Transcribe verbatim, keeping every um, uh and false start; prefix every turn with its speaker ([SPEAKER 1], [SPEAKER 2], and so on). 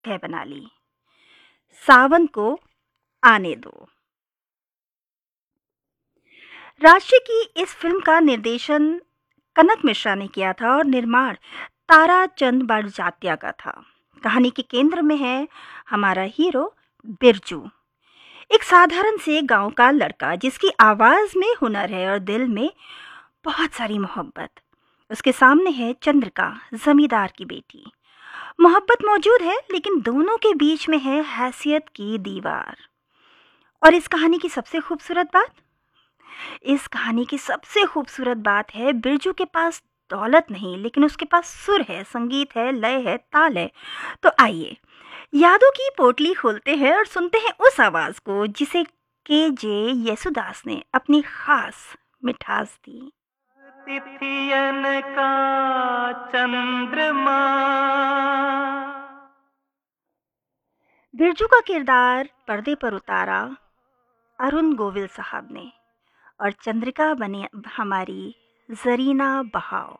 [SPEAKER 1] तय बना ली। सावन को आने दो। राशि की इस फ़िल्म का निर्देशन कनक मिश्रा ने किया था और निर्माण ताराचंद बड़जात्या का था। कहानी के केंद्र में है हमारा हीरो बिरजू, एक साधारण से गांव का लड़का जिसकी आवाज़ में हुनर है और दिल में बहुत सारी मोहब्बत। उसके सामने है चंद्रिका, जमींदार की बेटी। मोहब्बत मौजूद है लेकिन दोनों के बीच में है हैसियत की दीवार। और इस कहानी की सबसे खूबसूरत बात इस कहानी की सबसे खूबसूरत बात है बिरजू के पास दौलत नहीं, लेकिन उसके पास सुर है, संगीत है, लय है, ताल है। तो आइए यादों की पोटली खोलते हैं और सुनते हैं उस आवाज को जिसे के जे येसुदास ने अपनी खास मिठास दी।
[SPEAKER 2] तिथियन का चंद्रमा।
[SPEAKER 1] बिरजू का किरदार पर्दे पर उतारा अरुण गोविल साहब ने और चंद्रिका बनी हमारी जरीना बहाव।